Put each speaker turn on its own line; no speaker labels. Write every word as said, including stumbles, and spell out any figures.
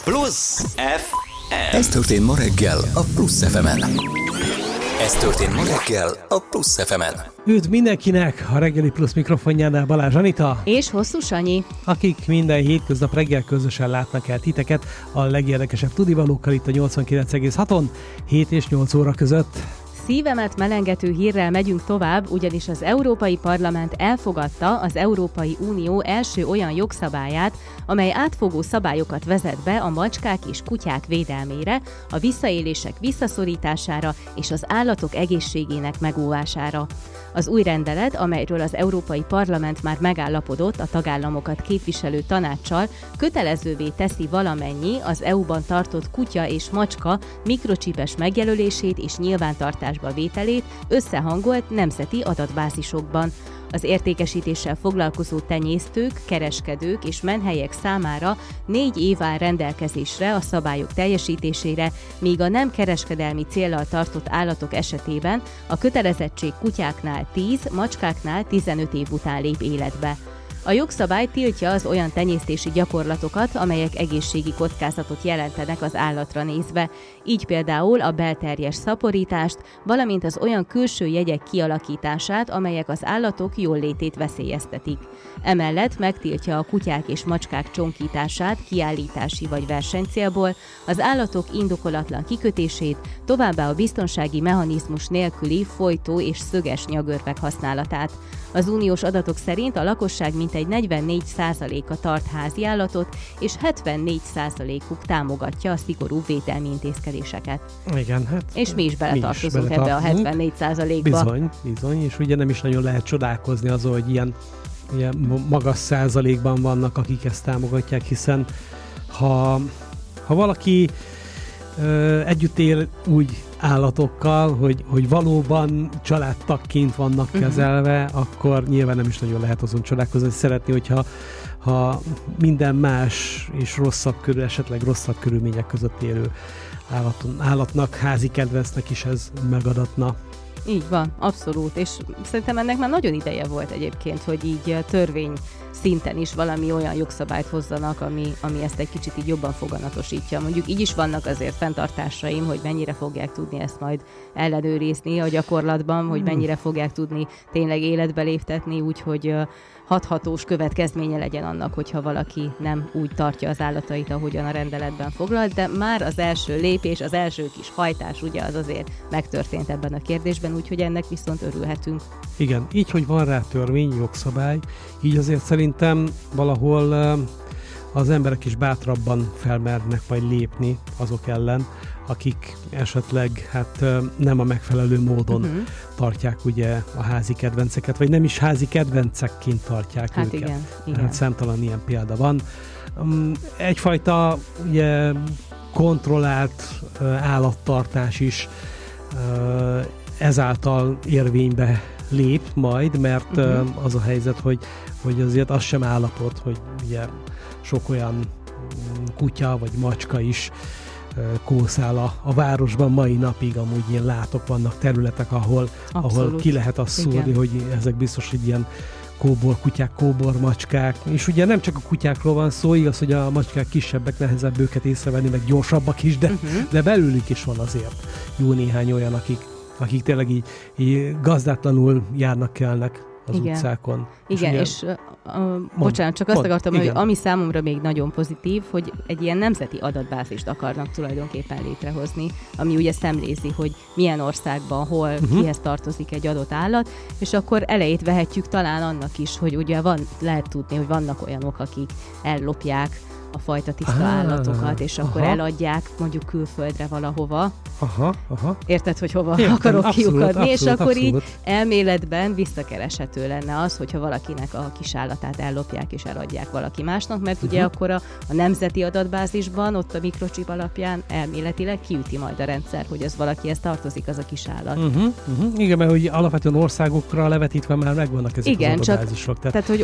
Plusz ef em.
Ez történt ma reggel a Plusz ef emen. Ez történt ma reggel a Plusz ef emen.
Üdv mindenkinek! A reggeli Plusz mikrofonjánál Balázs Anita.
És Hosszú Sanyi.
Akik minden hétköznap reggel közösen látnak el titeket a legérdekesebb tudivalókkal itt a nyolcvankilenc egész haton, hét és nyolc óra között.
Szívemet melengető hírrel megyünk tovább, ugyanis az Európai Parlament elfogadta az Európai Unió első olyan jogszabályát, amely átfogó szabályokat vezet be a macskák és kutyák védelmére, a visszaélések visszaszorítására és az állatok egészségének megóvására. Az új rendelet, amelyről az Európai Parlament már megállapodott a tagállamokat képviselő tanáccsal, kötelezővé teszi valamennyi az é u-ban tartott kutya és macska mikrocsipes megjelölését és nyilvántartásba vételét összehangolt nemzeti adatbázisokban. Az értékesítéssel foglalkozó tenyésztők, kereskedők és menhelyek számára négy év áll rendelkezésre a szabályok teljesítésére, míg a nem kereskedelmi céllal tartott állatok esetében a kötelezettség kutyáknál tíz, macskáknál tizenöt év után lép életbe. A jogszabály tiltja az olyan tenyésztési gyakorlatokat, amelyek egészségi kockázatot jelentenek az állatra nézve, így például a belterjes szaporítást, valamint az olyan külső jegyek kialakítását, amelyek az állatok jólétét veszélyeztetik. Emellett megtiltja a kutyák és macskák csonkítását kiállítási vagy versenycélból, az állatok indokolatlan kikötését, továbbá a biztonsági mechanizmus nélküli folytó és szöges nyagörvek használatát. Az uniós adatok szerint a lakosság mintegy negyvennégy százaléka tart háziállatot, és hetvennégy százalékuk támogatja a szigorú védelmi intézkedéseket.
Igen, hát...
És mi is beletartozunk
mi is
ebbe a hetvennégy százalékba.
Bizony, bizony, és ugye nem is nagyon lehet csodálkozni azon, hogy ilyen, ilyen magas százalékban vannak, akik ezt támogatják, hiszen ha, ha valaki ö, együtt él úgy állatokkal, hogy, hogy valóban családtagként vannak kezelve, uh-huh. akkor nyilván nem is nagyon lehet azon csodálkozni. Szeretné, hogyha ha minden más és rosszabb körül, esetleg rosszabb körülmények között élő állaton, állatnak, házi kedvencnek is ez megadatna.
Így van, abszolút, és szerintem ennek már nagyon ideje volt egyébként, hogy így törvény szinten is valami olyan jogszabályt hozzanak, ami, ami ezt egy kicsit így jobban foganatosítja. Mondjuk így is vannak azért fenntartásaim, hogy mennyire fogják tudni ezt majd ellenőrizni a gyakorlatban, hogy mennyire fogják tudni tényleg életbe léptetni, úgyhogy hathatós következménye legyen annak, hogyha valaki nem úgy tartja az állatait, ahogyan a rendeletben foglalt, de már az első lépés, az első kis hajtás ugye az azért megtörtént ebben a kérdésben, úgyhogy ennek viszont örülhetünk.
Igen, így, hogy van rá törvény, jogszabály, így azért szerintem valahol az emberek is bátrabban felmernek majd lépni azok ellen, akik esetleg hát nem a megfelelő módon uh-huh. tartják ugye a házi kedvenceket, vagy nem is házi kedvencekként tartják
hát
őket.
Igen, igen.
Hát számtalan ilyen példa van. Egyfajta ugye kontrollált állattartás is ezáltal érvénybe lép majd, mert uh-huh. az a helyzet, hogy, hogy azért az sem állapot, hogy ugye sok olyan kutya vagy macska is kószál a, a városban mai napig, amúgy ilyen látok, vannak területek, ahol, ahol ki lehet azt szúrni, hogy ezek biztos, hogy ilyen kóbor kutyák, kóbor macskák, és ugye nem csak a kutyákról van szó, igaz, hogy a macskák kisebbek, nehezebb őket észrevenni, meg gyorsabbak is, de, uh-huh. de belőlük is van azért jó néhány olyan, akik, akik tényleg így, így gazdátlanul járnak, kelnek az
igen.
utcákon.
Igen, és, és uh, uh, bocsánat, csak azt mond, akartam, igen. hogy ami számomra még nagyon pozitív, hogy egy ilyen nemzeti adatbázist akarnak tulajdonképpen létrehozni, ami ugye szemlézi, hogy milyen országban, hol, uh-huh. kihez tartozik egy adott állat, és akkor elejét vehetjük talán annak is, hogy ugye van, lehet tudni, hogy vannak olyanok, akik ellopják a fajta tiszta ah, állatokat, és akkor aha. eladják mondjuk külföldre valahova.
Aha, aha.
Érted, hogy hova
Értem,
akarok
abszolút,
kiukadni,
abszolút,
és akkor
abszolút.
így elméletben visszakereshető lenne az, hogyha valakinek a kis állatát ellopják és eladják valaki másnak, mert uh-huh. ugye akkor a, a nemzeti adatbázisban, ott a mikrocsip alapján elméletileg kiüti majd a rendszer, hogy az valakihez tartozik az a kis állat.
Uh-huh, uh-huh. Igen, mert hogy alapvetően országokra levetítve már megvannak ezek
igen,
az adatbázisok.
Tehát, tehát, hogy